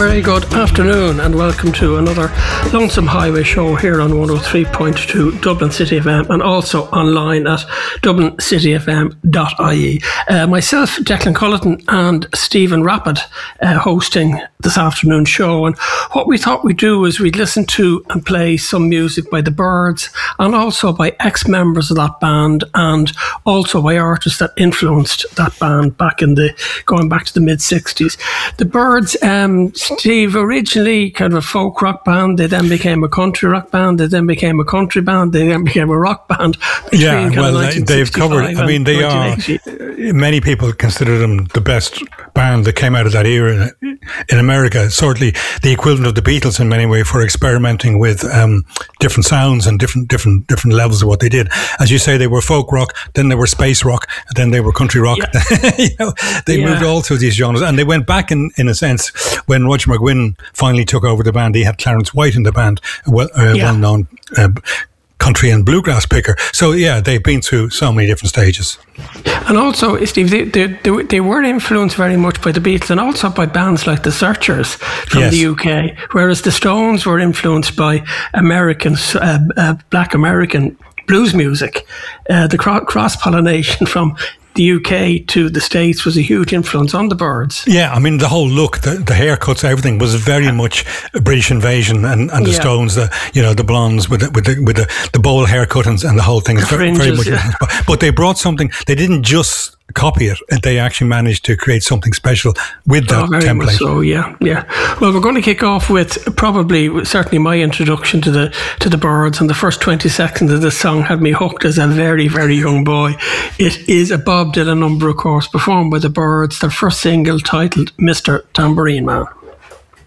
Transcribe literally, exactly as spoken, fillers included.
very good afternoon and welcome to another Lonesome Highway show here on one oh three point two Dublin City F M and also online at dublin city f m dot i e. Uh, myself, Declan Culleton and Stephen Rapid uh, hosting this afternoon's show, and what we thought we'd do is we'd listen to and play some music by the Byrds and also by ex-members of that band and also by artists that influenced that band back in the going back to the mid sixties. The Byrds, um, Steve, originally kind of a folk rock band, they then became a country rock band, they then became a country band, they then became a rock band. Yeah, well, they've covered, I mean, they are, many people consider them the best band that came out of that era in, in America, certainly the equivalent of the Beatles in many ways for experimenting with um, different sounds and different different different levels of what they did. As you say, they were folk rock, then they were space rock, then they were country rock. Yeah. you know, they yeah. moved all through these genres, and they went back in, in a sense when Roger McGuinn finally took over the band. He had Clarence White in the band, a well, uh, yeah. well-known uh, country and bluegrass picker. So yeah, they've been through so many different stages. And also, Steve, they, they, they, they were influenced very much by the Beatles and also by bands like the Searchers from yes. the U K, whereas the Stones were influenced by American, uh, uh, black American blues music. Uh, the cro- cross-pollination from the U K to the States was a huge influence on the Byrds. Yeah, I mean, the whole look, the, the haircuts, everything was very yeah. much a British Invasion, and, and the yeah. Stones, the you know, the blondes with the, with the, with the, the bowl haircut and, and the whole thing. The very, fringes, very much. Yeah. But, but they brought something, they didn't just copy it, they actually managed to create something special with that oh, very template. Much so, yeah, yeah. Well, we're going to kick off with probably, certainly my introduction to the to the Byrds, and the first twenty seconds of this song had me hooked as a very, very young boy. It is a Bob Dylan number, of course, performed by the Byrds, their first single titled Mister Tambourine Man.